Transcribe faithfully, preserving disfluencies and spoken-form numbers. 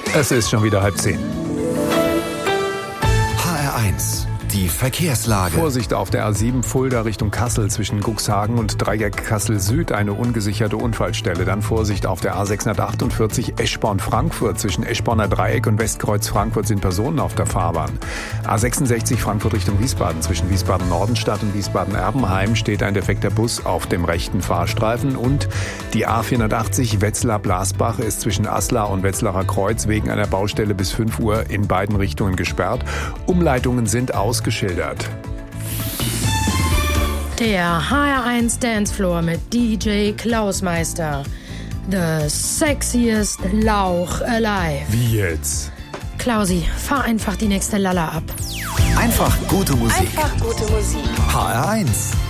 Es ist schon wieder halb zehn. H R eins, die Verkehrslage. Vorsicht auf der A sieben Fulda Richtung Kassel zwischen Cuxhagen und Dreieck Kassel Süd, eine ungesicherte Unfallstelle. Dann Vorsicht auf der A sechshundertachtundvierzig Eschborn-Frankfurt zwischen Eschborner Dreieck und Westkreuz Frankfurt sind Personen auf der Fahrbahn. A sechsundsechzig Frankfurt Richtung Wiesbaden zwischen Wiesbaden-Nordenstadt und Wiesbaden-Erbenheim steht ein defekter Bus auf dem rechten Fahrstreifen. Und die A vierhundertachtzig Wetzlar-Blasbach ist zwischen Aslar und Wetzlarer Kreuz wegen einer Baustelle bis fünf Uhr in beiden Richtungen gesperrt. Umleitungen sind ausgeschildert. Der H R eins Dancefloor mit D J Klausmeister. The sexiest Lauch alive. Wie jetzt? Klausi, fahr einfach die nächste Lalla ab. Einfach gute Musik. Einfach gute Musik. H R eins.